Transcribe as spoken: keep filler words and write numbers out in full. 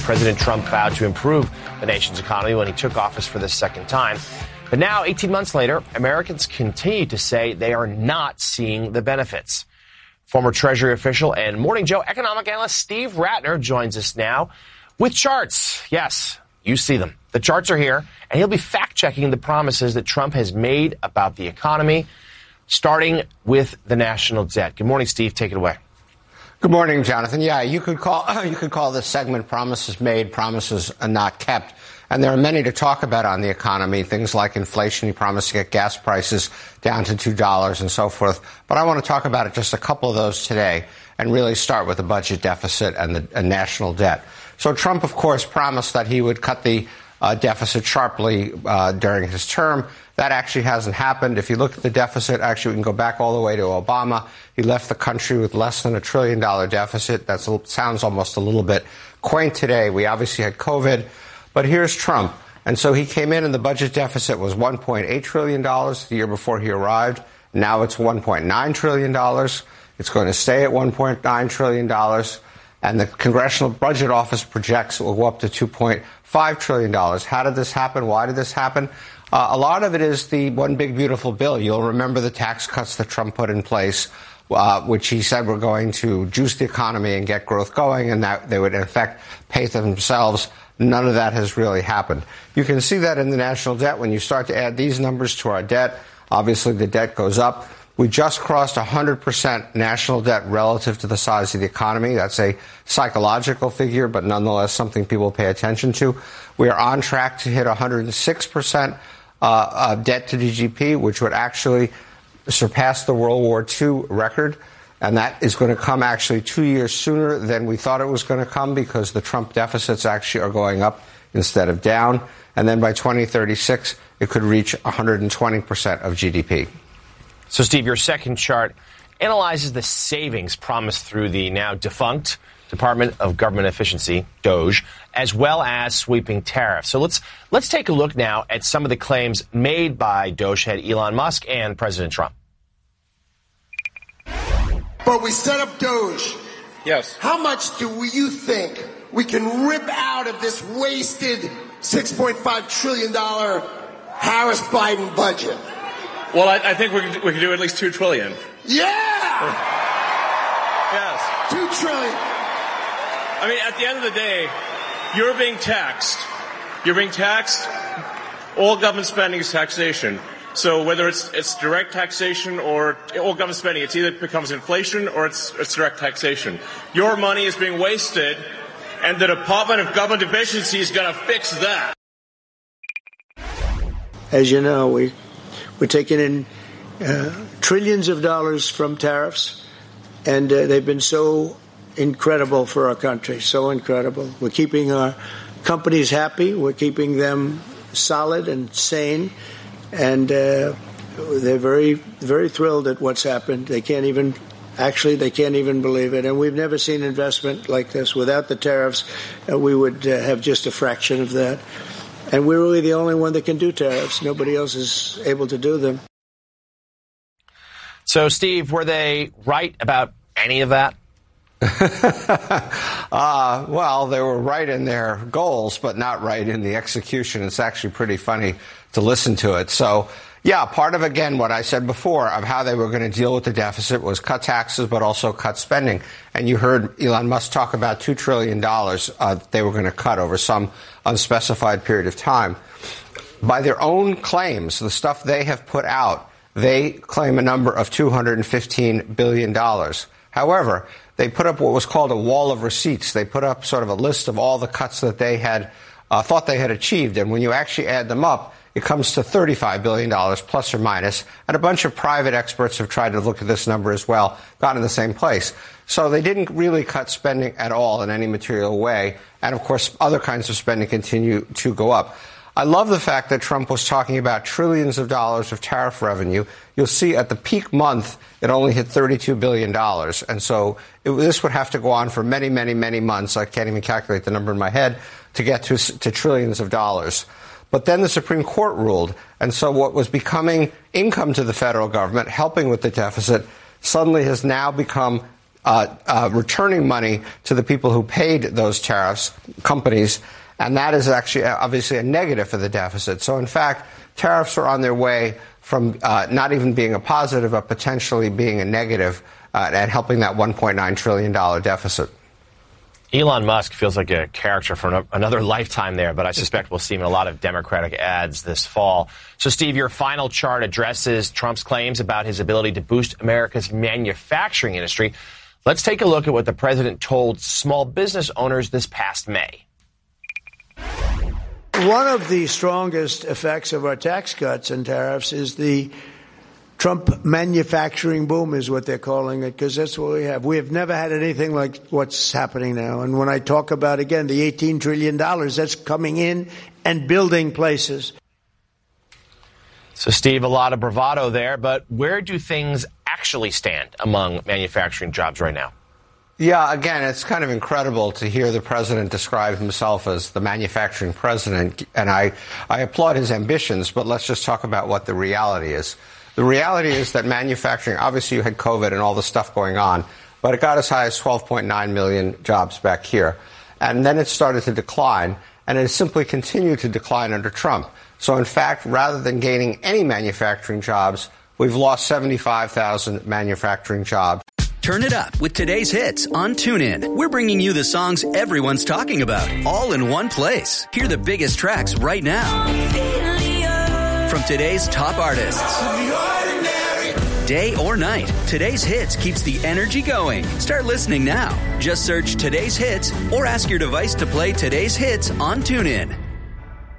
President Trump vowed to improve the nation's economy when he took office for the second time. But now, eighteen months later, Americans continue to say they are not seeing the benefits. Former Treasury official and Morning Joe economic analyst Steve Ratner joins us now with charts. Yes, you see them. The charts are here, and he'll be fact-checking the promises that Trump has made about the economy, starting with the national debt. Good morning, Steve. Take it away. Good morning, Jonathan. Yeah, you could call you could call this segment "Promises Made, Promises Not Kept." And there are many to talk about on the economy, things like inflation. He promised to get gas prices down to two dollars and so forth. But I want to talk about it, just a couple of those today, and really start with the budget deficit and the and national debt. So Trump, of course, promised that he would cut the uh, deficit sharply uh, during his term. That actually hasn't happened. If you look at the deficit, actually, we can go back all the way to Obama. He left the country with less than a trillion dollar deficit. That sounds almost a little bit quaint today. We obviously had COVID. But here's Trump. And so he came in and the budget deficit was one point eight trillion dollars the year before he arrived. Now it's one point nine trillion dollars. It's going to stay at one point nine trillion dollars. And the Congressional Budget Office projects it will go up to two point five trillion dollars. How did this happen? Why did this happen? Uh, a lot of it is the one big beautiful bill. You'll remember the tax cuts that Trump put in place, uh, which he said were going to juice the economy and get growth going, and that they would, in effect, pay for themselves. None of that has really happened. You can see that in the national debt. When you start to add these numbers to our debt, obviously the debt goes up. We just crossed one hundred percent national debt relative to the size of the economy. That's a psychological figure, but nonetheless something people pay attention to. We are on track to hit one hundred six percent uh, uh, debt to G D P, which would actually surpass the World War Two record. And that is going to come actually two years sooner than we thought it was going to come, because the Trump deficits actually are going up instead of down. And then by twenty thirty-six, it could reach one hundred twenty percent of G D P. So, Steve, your second chart analyzes the savings promised through the now defunct Department of Government Efficiency, DOGE, as well as sweeping tariffs. So let's let's take a look now at some of the claims made by DOGE head Elon Musk and President Trump. But we set up DOGE. Yes. How much do you think we can rip out of this wasted six point five trillion dollars Harris-Biden budget? Well, I, I think we can, we can do at least two trillion dollars. Yeah! Yes. Two trillion dollars. I mean, at the end of the day, you're being taxed. You're being taxed. All government spending is taxation. So whether it's it's direct taxation or all government spending, it's either becomes inflation or it's it's direct taxation. Your money is being wasted, and the Department of Government Efficiency is going to fix that. As you know, we we're taking in uh, trillions of dollars from tariffs, and uh, they've been so incredible for our country, so incredible. We're keeping our companies happy. We're keeping them solid and sane. And uh, they're very, very thrilled at what's happened. They can't even, actually, they can't even believe it. And we've never seen investment like this. Without the tariffs, uh, we would uh, have just a fraction of that. And we're really the only one that can do tariffs. Nobody else is able to do them. So, Steve, were they right about any of that? uh, well, they were right in their goals, but not right in the execution. It's actually pretty funny to listen to it. So, yeah, part of, again, what I said before of how they were going to deal with the deficit was cut taxes, but also cut spending. And you heard Elon Musk talk about two trillion dollars uh, they were going to cut over some unspecified period of time. By their own claims, the stuff they have put out, they claim a number of two hundred fifteen billion dollars. However, they put up what was called a wall of receipts. They put up sort of a list of all the cuts that they had uh, thought they had achieved. And when you actually add them up, it comes to thirty-five billion dollars plus or minus. And a bunch of private experts have tried to look at this number as well, got in the same place. So they didn't really cut spending at all in any material way. And, of course, other kinds of spending continue to go up. I love the fact that Trump was talking about trillions of dollars of tariff revenue. You'll see at the peak month, it only hit thirty-two billion dollars. And so it, this would have to go on for many, many, many months. I can't even calculate the number in my head to get to, to trillions of dollars. But then the Supreme Court ruled. And so what was becoming income to the federal government, helping with the deficit, suddenly has now become uh, uh, returning money to the people who paid those tariffs, companies, and that is actually obviously a negative for the deficit. So, in fact, tariffs are on their way from uh, not even being a positive, but potentially being a negative uh, and helping that one point nine trillion dollars deficit. Elon Musk feels like a character for another lifetime there, but I suspect we'll see him in a lot of Democratic ads this fall. So, Steve, your final chart addresses Trump's claims about his ability to boost America's manufacturing industry. Let's take a look at what the president told small business owners this past May. One of the strongest effects of our tax cuts and tariffs is the Trump manufacturing boom, is what they're calling it, because that's what we have. We have never had anything like what's happening now. And when I talk about, again, the eighteen trillion dollars, that's coming in and building places. So, Steve, a lot of bravado there, but where do things actually stand among manufacturing jobs right now? Yeah, again, it's kind of incredible to hear the president describe himself as the manufacturing president, and I, I applaud his ambitions, but let's just talk about what the reality is. The reality is that manufacturing, obviously you had COVID and all the stuff going on, but it got as high as twelve point nine million jobs back here. And then it started to decline, and it has simply continued to decline under Trump. So, in fact, rather than gaining any manufacturing jobs, we've lost seventy-five thousand manufacturing jobs. Turn it up with today's hits on TuneIn. We're bringing you the songs everyone's talking about, all in one place. Hear the biggest tracks right now from today's top artists. Day or night, today's hits keeps the energy going. Start listening now. Just search today's hits or ask your device to play today's hits on TuneIn.